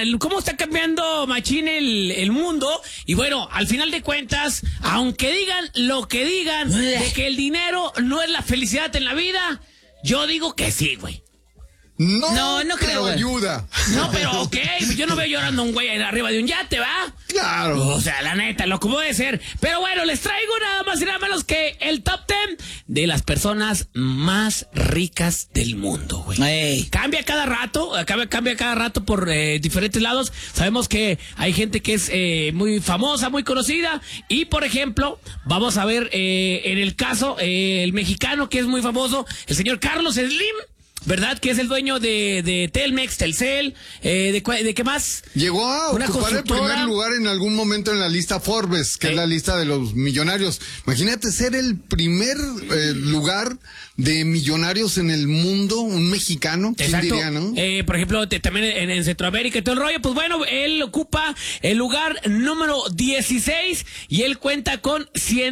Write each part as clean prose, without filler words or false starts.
cómo está cambiando machín el mundo. Y bueno, al final de cuentas, aunque digan lo que digan de que el dinero no es la felicidad en la vida, yo digo que sí, güey. No creo, güey. Ayuda. No, pero ok, yo no veo llorando a un güey arriba de un yate, ¿va? Claro. O sea, la neta, lo que puede ser. Pero bueno, les traigo nada más y nada menos que el top 10 de las personas más ricas del mundo, güey. Ey. Cambia cada rato por diferentes lados. Sabemos que hay gente que es muy famosa, muy conocida. Y, por ejemplo, vamos a ver en el caso, el mexicano que es muy famoso, el señor Carlos Slim. ¿Verdad? Que es el dueño de Telmex, Telcel, ¿de qué más? Llegó a ocupar el primer lugar en algún momento en la lista Forbes, que es la lista de los millonarios. Imagínate ser el primer lugar de millonarios en el mundo, un mexicano. ¿Quién Exacto. diría, no? Por ejemplo, también en Centroamérica y todo el rollo, pues bueno, él ocupa el lugar número 16 y él cuenta con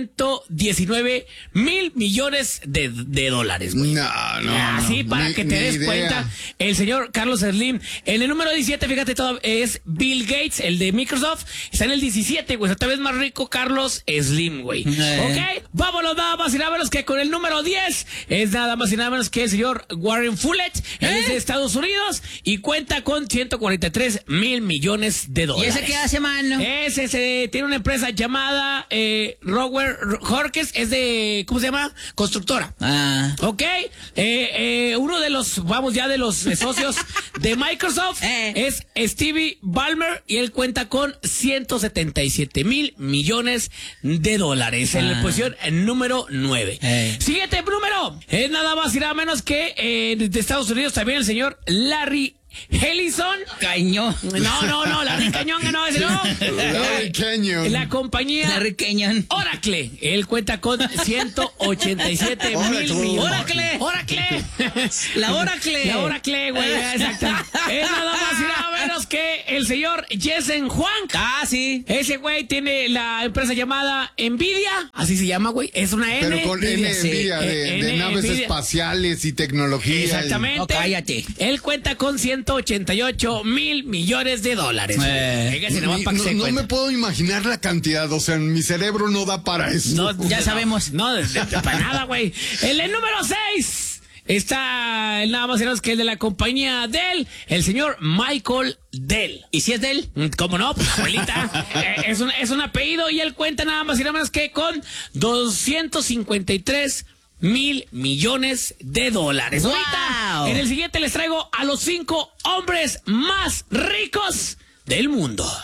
119 mil millones de dólares, güey. No. Así para que te des cuenta, el señor Carlos Slim. En el número 17, fíjate, todo es Bill Gates, el de Microsoft. Está en el 17, güey. Otra vez más rico Carlos Slim, güey. Ok, vámonos nada más y nada menos que con el número 10. Es nada más y nada menos que el señor Warren Buffett. Él es de Estados Unidos y cuenta con 143 mil millones de dólares. ¿Y ese qué hace, mano? Ese tiene una empresa llamada Rower Horkes, es de, ¿cómo se llama? Constructora. Ok, uno de los, de los socios de Microsoft es Steve Ballmer y él cuenta con 177 mil millones de dólares en la posición número 9. Siguiente número, es nada más y nada menos que de Estados Unidos también el señor Larry Ellison. Cañón. No, Larry Cañón, no, ese no. Larry Cañón. La compañía Larry Cañón. Oracle. Él cuenta con 187 mil millones. ¡Oracle! La Oracle. La Oracle, güey, exacto. Es nada más y nada menos que el señor Jensen Huang. Sí. Ese güey tiene la empresa llamada Nvidia. Así se llama, güey. Es una N. Pero con Nvidia, de naves espaciales y tecnología. Exactamente. No, cállate. Él cuenta con 188 mil millones de dólares. No me puedo imaginar la cantidad, o sea, mi cerebro no da para eso. No, ya sabemos. No, para nada, güey. En el número 6 está el nada más y nada menos que el de la compañía Dell, el señor Michael Dell. ¿Y si es Dell? ¿Cómo no? Pues, abuelita. Es un apellido y él cuenta nada más y nada menos que con 253 mil millones de dólares. ¡Wow! Ahorita, en el siguiente les traigo a los 5 hombres más ricos del mundo.